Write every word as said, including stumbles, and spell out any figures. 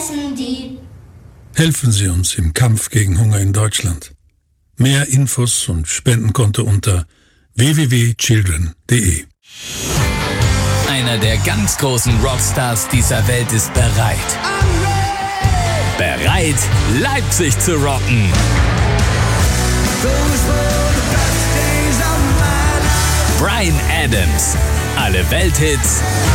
essen die. Helfen Sie uns im Kampf gegen Hunger in Deutschland. Mehr Infos und Spendenkonto unter w w w punkt children punkt d e. Einer der ganz großen Rockstars dieser Welt ist bereit. Bereit, Leipzig zu rocken. Bryan Adams. Alle Welthits